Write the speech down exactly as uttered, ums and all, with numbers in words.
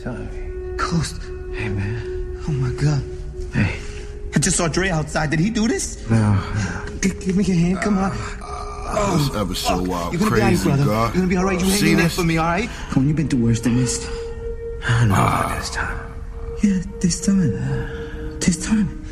Sorry. Ghost. Hey, man. Oh, my God. Hey. I just saw Dre outside. Did he do this? No. G- give me your hand. Come on. Uh, this episode wild, You're gonna crazy, be all right, brother. God. You're gonna be all right. You hang See in there this? for me, all right? Come on, you've been through worse than this. I don't know about this time. Yeah, this time. This time.